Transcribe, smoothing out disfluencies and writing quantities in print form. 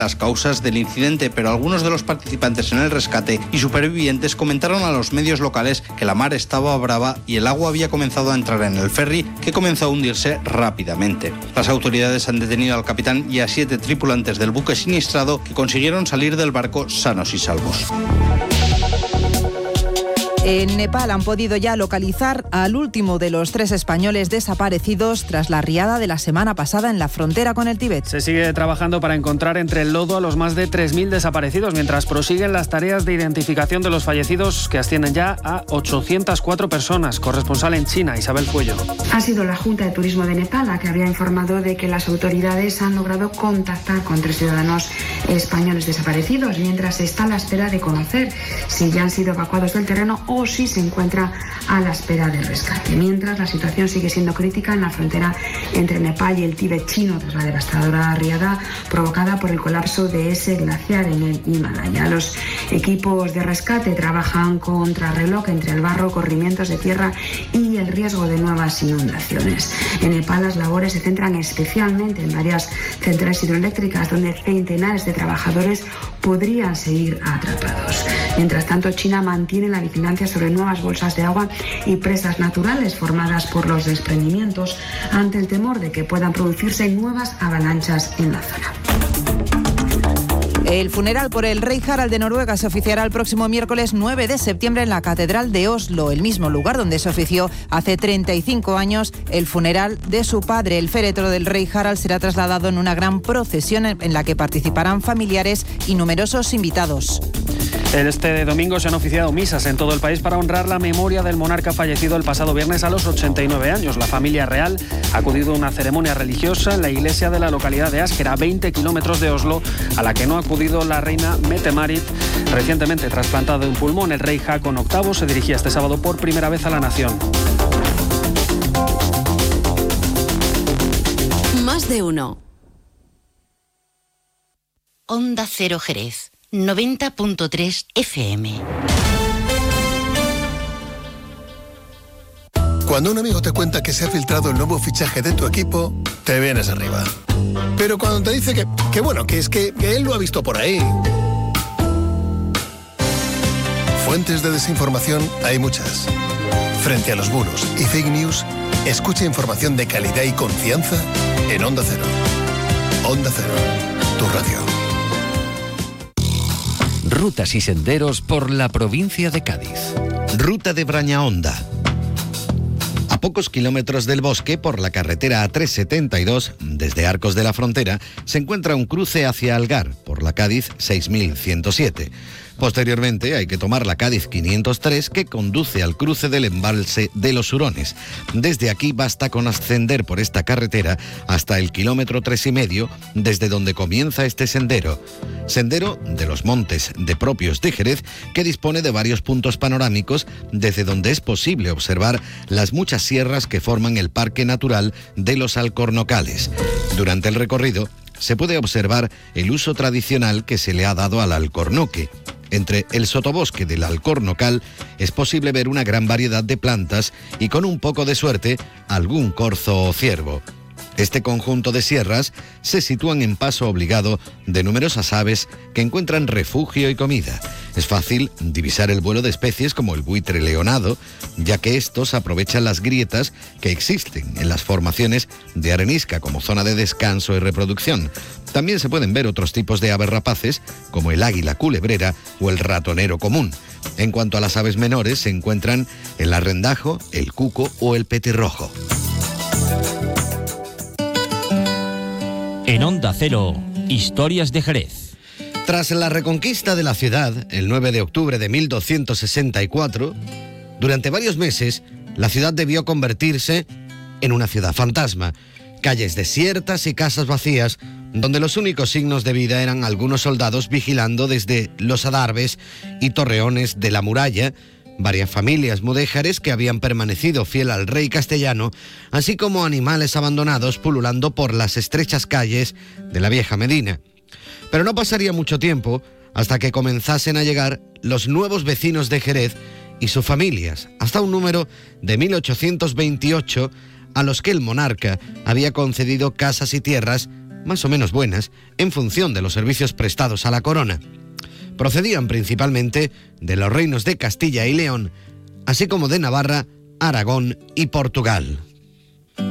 las causas del incidente, pero algunos de los participantes en el rescate y supervivientes comentaron a los medios locales que la mar estaba brava y el agua había comenzado a entrar en el ferry, que comenzó a hundirse rápidamente. Las autoridades han detenido al capitán y a 7 tripulantes del buque siniestrado, que consiguieron salir del barco sanos y salvos. En Nepal han podido ya localizar al último de los 3 españoles desaparecidos tras la riada de la semana pasada en la frontera con el Tíbet. Se sigue trabajando para encontrar entre el lodo a los más de 3.000 desaparecidos, mientras prosiguen las tareas de identificación de los fallecidos, que ascienden ya a 804 personas. Corresponsal en China, Isabel Cuello. Ha sido la Junta de Turismo de Nepal la que había informado de que las autoridades han logrado contactar con 3 ciudadanos españoles desaparecidos, mientras se está a la espera de conocer si ya han sido evacuados del terreno o si se encuentra a la espera del rescate. Mientras, la situación sigue siendo crítica en la frontera entre Nepal y el Tíbet chino tras la devastadora riada provocada por el colapso de ese glaciar en el Himalaya. Los equipos de rescate trabajan contrarreloj entre el barro, corrimientos de tierra y el riesgo de nuevas inundaciones. En Nepal, las labores se centran especialmente en varias centrales hidroeléctricas donde centenares de trabajadores podrían seguir atrapados. Mientras tanto, China mantiene la vigilancia sobre nuevas bolsas de agua y presas naturales formadas por los desprendimientos, ante el temor de que puedan producirse nuevas avalanchas en la zona. El funeral por el rey Harald de Noruega se oficiará el próximo miércoles 9 de septiembre en la Catedral de Oslo, el mismo lugar donde se ofició hace 35 años el funeral de su padre. El féretro del rey Harald será trasladado en una gran procesión en la que participarán familiares y numerosos invitados. Este domingo se han oficiado misas en todo el país para honrar la memoria del monarca fallecido el pasado viernes a los 89 años. La familia real ha acudido a una ceremonia religiosa en la iglesia de la localidad de Asker, a 20 kilómetros de Oslo, a la que no ha acudido la reina Mette-Marit, recientemente trasplantada de un pulmón. El rey Haakon VIII se dirigía este sábado por primera vez a la nación. Más de uno. Onda Cero Jerez, 90.3 FM. Cuando un amigo te cuenta que se ha filtrado el nuevo fichaje de tu equipo, te vienes arriba. Pero cuando te dice que él lo ha visto por ahí. Fuentes de desinformación hay muchas. Frente a los bulos y fake news, escucha información de calidad y confianza en Onda Cero. Onda Cero, tu radio. Rutas y senderos por la provincia de Cádiz. Ruta de Brañaonda. A pocos kilómetros del bosque, por la carretera A372, desde Arcos de la Frontera, se encuentra un cruce hacia Algar, por la Cádiz 6107. Posteriormente hay que tomar la Cádiz 503, que conduce al cruce del embalse de los Hurones. Desde aquí basta con ascender por esta carretera hasta el kilómetro 3,5, desde donde comienza este sendero. Sendero de los Montes de Propios de Jerez, que dispone de varios puntos panorámicos desde donde es posible observar las muchas sierras que forman el Parque Natural de los Alcornocales. Durante el recorrido se puede observar el uso tradicional que se le ha dado al alcornoque. Entre el sotobosque del Alcornocal es posible ver una gran variedad de plantas y, con un poco de suerte, algún corzo o ciervo. Este conjunto de sierras se sitúan en paso obligado de numerosas aves que encuentran refugio y comida. Es fácil divisar el vuelo de especies como el buitre leonado, ya que estos aprovechan las grietas que existen en las formaciones de arenisca como zona de descanso y reproducción. También se pueden ver otros tipos de aves rapaces, como el águila culebrera o el ratonero común. En cuanto a las aves menores, se encuentran el arrendajo, el cuco o el petirrojo. En Onda Cero, Historias de Jerez. Tras la reconquista de la ciudad, el 9 de octubre de 1264, durante varios meses, la ciudad debió convertirse en una ciudad fantasma. Calles desiertas y casas vacías, donde los únicos signos de vida eran algunos soldados vigilando desde los adarves y torreones de la muralla, varias familias mudéjares que habían permanecido fiel al rey castellano, así como animales abandonados pululando por las estrechas calles de la vieja Medina. Pero no pasaría mucho tiempo hasta que comenzasen a llegar los nuevos vecinos de Jerez y sus familias, hasta un número de 1828, a los que el monarca había concedido casas y tierras más o menos buenas, en función de los servicios prestados a la corona. Procedían principalmente de los reinos de Castilla y León, así como de Navarra, Aragón y Portugal.